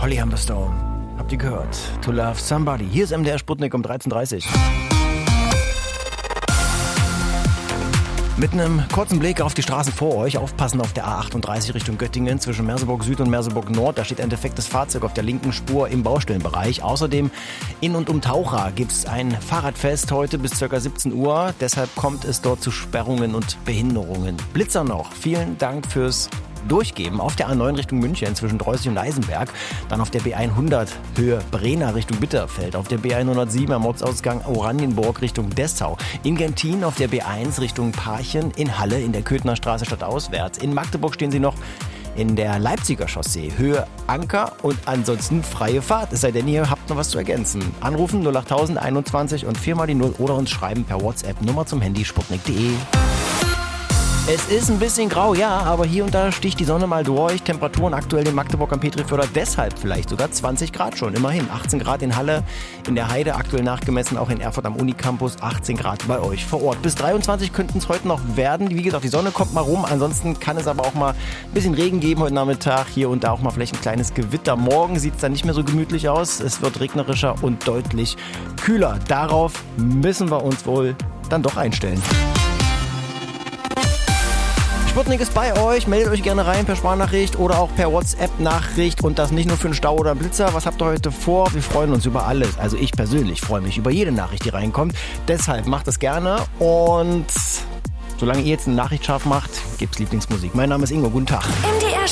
Holly Humberstone. Habt ihr gehört? To Love Somebody. Hier ist MDR Sputnik um 13.30 Uhr. Mit einem kurzen Blick auf die Straßen vor euch. Aufpassen auf der A38 Richtung Göttingen zwischen Merseburg Süd und Merseburg Nord. Da steht ein defektes Fahrzeug auf der linken Spur im Baustellenbereich. Außerdem in und um Taucher gibt es ein Fahrradfest heute bis ca. 17 Uhr. Deshalb kommt es dort zu Sperrungen und Behinderungen. Blitzer noch. Vielen Dank fürs Durchgeben auf der A9 Richtung München zwischen Dreußig und Eisenberg, dann auf der B100 Höhe Brena Richtung Bitterfeld, auf der B107 am Ortsausgang Oranienburg Richtung Dessau, in Gentin auf der B1 Richtung Parchen, in Halle in der Köthner Straße stadtauswärts, in Magdeburg stehen sie noch in der Leipziger Chaussee, Höhe Anker und ansonsten freie Fahrt, es sei denn, ihr habt noch was zu ergänzen. Anrufen 08000 21 und 4 mal die 0 oder uns schreiben per WhatsApp, Nummer zum Handy sputnik.de. Es ist ein bisschen grau, ja, aber hier und da sticht die Sonne mal durch. Temperaturen aktuell in Magdeburg am Petriförder, deshalb vielleicht sogar 20 Grad schon. Immerhin 18 Grad in Halle, in der Heide aktuell nachgemessen, auch in Erfurt am Unicampus 18 Grad bei euch vor Ort. Bis 23 könnten es heute noch werden. Wie gesagt, die Sonne kommt mal rum. Ansonsten kann es aber auch mal ein bisschen Regen geben heute Nachmittag. Hier und da auch mal vielleicht ein kleines Gewitter. Morgen sieht es dann nicht mehr so gemütlich aus. Es wird regnerischer und deutlich kühler. Darauf müssen wir uns wohl dann doch einstellen. Sputnik ist bei euch, meldet euch gerne rein per Sprachnachricht oder auch per WhatsApp-Nachricht und das nicht nur für einen Stau oder einen Blitzer. Was habt ihr heute vor? Wir freuen uns über alles. Also ich persönlich freue mich über jede Nachricht, die reinkommt. Deshalb macht das gerne und solange ihr jetzt eine Nachricht scharf macht, gibt's Lieblingsmusik. Mein Name ist Ingo, guten Tag.